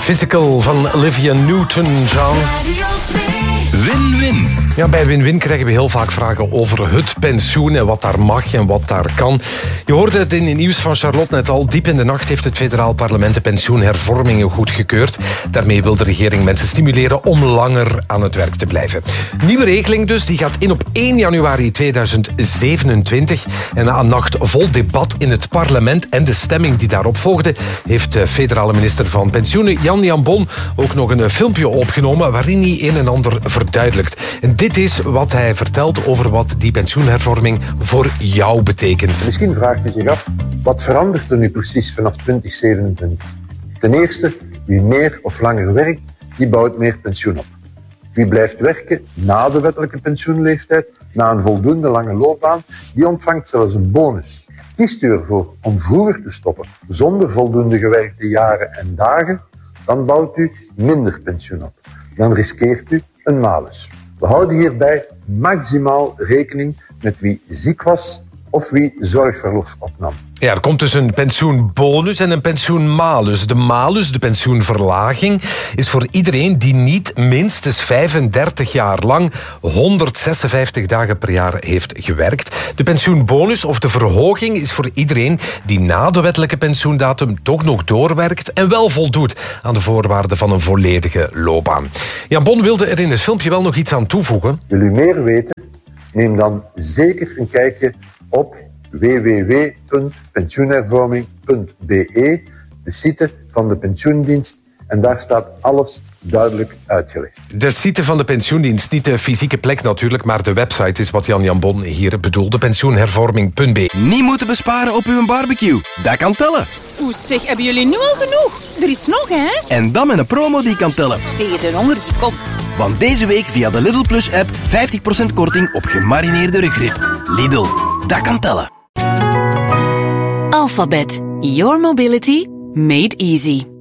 Physical van Olivia Newton-John. Win-win. Ja, bij Win-Win krijgen we heel vaak vragen over het pensioen en wat daar mag en wat daar kan. Je hoorde het in het nieuws van Charlotte net al. Diep in de nacht heeft het federaal parlement de pensioenhervormingen goedgekeurd. Daarmee wil de regering mensen stimuleren om langer aan het werk te blijven. Nieuwe regeling dus, die gaat in op 1 januari 2027. En na een nacht vol debat in het parlement en de stemming die daarop volgde, heeft de federale minister van Pensioenen, Jan Jambon, ook nog een filmpje opgenomen waarin hij een en ander verduidelijkt. En dit is wat hij vertelt over wat die pensioenhervorming voor jou betekent. Misschien vraagt u zich af, wat verandert er nu precies vanaf 2027? Ten eerste, wie meer of langer werkt, die bouwt meer pensioen op. Wie blijft werken na de wettelijke pensioenleeftijd, na een voldoende lange loopbaan, die ontvangt zelfs een bonus. Kiest u ervoor om vroeger te stoppen, zonder voldoende gewerkte jaren en dagen, dan bouwt u minder pensioen op. Dan riskeert u een malus. We houden hierbij maximaal rekening met wie ziek was of wie zorgverlof opnam. Ja, er komt dus een pensioenbonus en een pensioenmalus. De malus, de pensioenverlaging, is voor iedereen die niet minstens 35 jaar lang 156 dagen per jaar heeft gewerkt. De pensioenbonus of de verhoging is voor iedereen die na de wettelijke pensioendatum toch nog doorwerkt en wel voldoet aan de voorwaarden van een volledige loopbaan. Jan Bon wilde er in het filmpje wel nog iets aan toevoegen. Wil u meer weten? Neem dan zeker een kijkje op www.pensioenhervorming.be, de site van de pensioendienst, en daar staat alles duidelijk uitgelegd. De site van de pensioendienst, niet de fysieke plek natuurlijk, maar de website is wat Jan Jambon hier bedoelde, pensioenhervorming.be. Niet moeten besparen op uw barbecue. Dat kan tellen. Oeh, zeg, hebben jullie nu al genoeg? Er is nog, hè? En dan met een promo die kan tellen. Tegen de honger die komt. Want deze week via de Lidl Plus app 50% korting op gemarineerde rugrib. Lidl, dat kan tellen. Alphabet. Your mobility made easy.